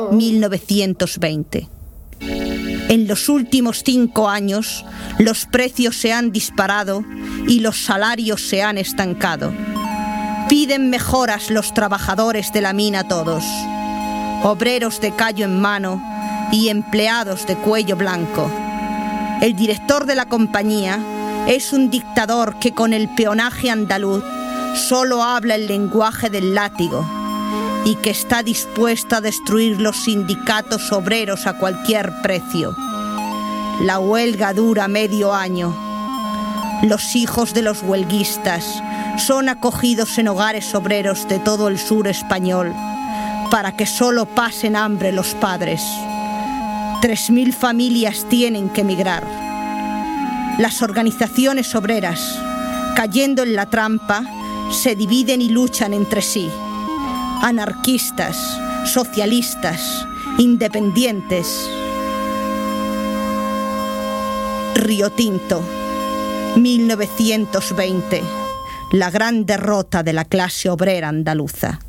1920. En los últimos 5 años, los precios se han disparado y los salarios se han estancado. Piden mejoras los trabajadores de la mina todos, obreros de callo en mano y empleados de cuello blanco. El director de la compañía es un dictador que con el peonaje andaluz solo habla el lenguaje del látigo y que está dispuesto a destruir los sindicatos obreros a cualquier precio. La huelga dura medio año. Los hijos de los huelguistas son acogidos en hogares obreros de todo el sur español para que solo pasen hambre los padres. 3.000 familias tienen que emigrar. Las organizaciones obreras, cayendo en la trampa, se dividen y luchan entre sí. Anarquistas, socialistas, independientes. Río Tinto, 1920, la gran derrota de la clase obrera andaluza.